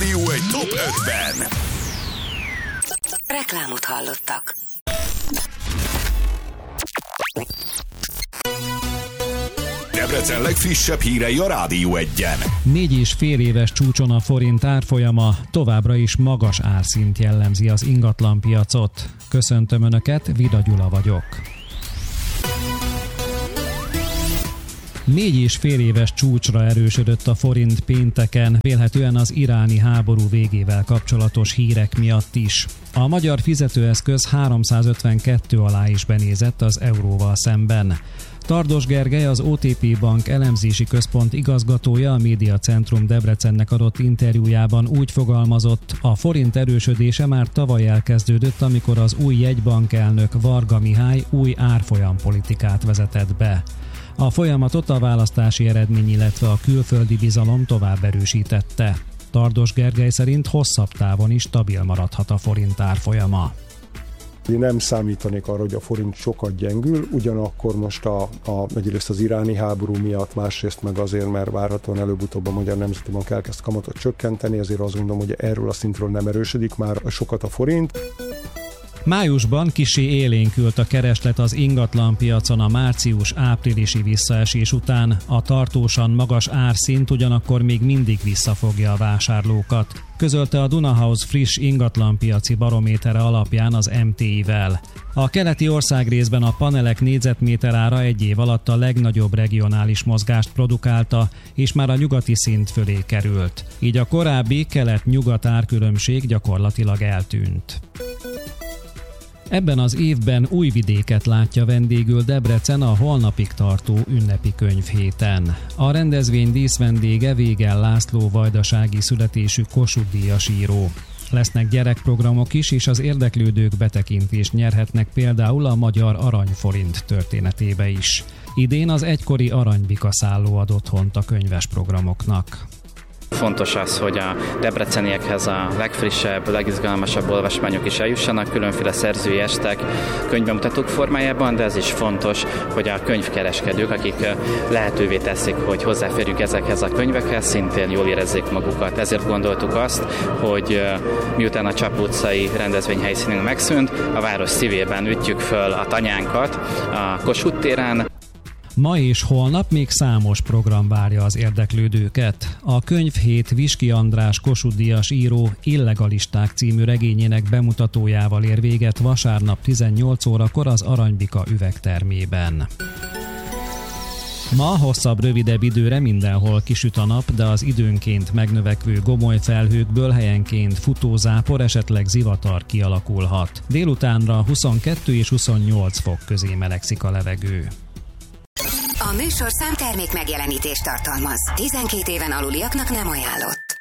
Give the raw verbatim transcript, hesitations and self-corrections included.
Rádió egy top ötven. Reklámot hallottak. Debrecen legfrissebb hírei a Rádió egyen. Négy és fél éves csúcson a forint árfolyama, továbbra is magas árszint jellemzi az ingatlanpiacot. Köszöntöm Önöket, Vida Gyula vagyok. Négy és fél éves csúcsra erősödött a forint pénteken, vélhetően az iráni háború végével kapcsolatos hírek miatt is. A magyar fizetőeszköz háromszázötvenkettő alá is benézett az euróval szemben. Tardos Gergely, az o té pé Bank elemzési központ igazgatója a Média Centrum Debrecennek adott interjújában úgy fogalmazott, a forint erősödése már tavaly elkezdődött, amikor az új jegybank elnök Varga Mihály új árfolyampolitikát vezetett be. A folyamatot a választási eredmény, illetve a külföldi bizalom tovább erősítette. Tardos Gergely szerint hosszabb távon is stabil maradhat a forint árfolyama. Én nem számítanék arra, hogy a forint sokat gyengül, ugyanakkor most a, a, egyrészt az iráni háború miatt, másrészt meg azért, mert várhatóan előbb-utóbb a Magyar Nemzeti Bank elkezd kamatot csökkenteni, ezért azt gondolom, hogy erről a szintről nem erősödik már sokat a forint. Májusban kissé élénkült a kereslet az ingatlanpiacon a március-áprilisi visszaesés után. A tartósan magas árszint ugyanakkor még mindig visszafogja a vásárlókat, közölte a Dunahouse friss ingatlanpiaci barométere alapján az em té i-vel. A keleti országrészben a panelek négyzetméter ára egy év alatt a legnagyobb regionális mozgást produkálta, és már a nyugati szint fölé került. Így a korábbi kelet-nyugat árkülönbség gyakorlatilag eltűnt. Ebben az évben Újvidéket látja vendégül Debrecen a holnapig tartó ünnepi könyvhéten. A rendezvény díszvendége Végel László vajdasági születésű Kossuth-díjas író. Lesznek gyerekprogramok is, és az érdeklődők betekintést nyerhetnek például a magyar aranyforint történetébe is. Idén az egykori aranybika szálló ad otthont a könyves programoknak. Fontos az, hogy a debreceniekhez a legfrissebb, legizgalmasabb olvasmányok is eljussanak, különféle szerzői estek, könyvbemutatók formájában, de ez is fontos, hogy a könyvkereskedők, akik lehetővé teszik, hogy hozzáférjünk ezekhez a könyvekhez, szintén jól érezzék magukat. Ezért gondoltuk azt, hogy miután a Csap utcai rendezvény helyszínünk megszűnt, a város szívében ütjük föl a tanyánkat a Kossuth téren. Ma és holnap még számos program várja az érdeklődőket. A könyvhét Viski András Kossuth-díjas író Illegalisták című regényének bemutatójával ér véget vasárnap tizennyolc órakor az Aranybika üvegtermében. Ma hosszabb, rövidebb időre mindenhol kisüt a nap, de az időnként megnövekvő gomoly felhőkből helyenként futózápor, esetleg zivatar kialakulhat. Délutánra huszonkettő és huszonnyolc fok közé melegszik a levegő. A műsorszám termék megjelenítést tartalmaz. tizenkét éven aluliaknak nem ajánlott.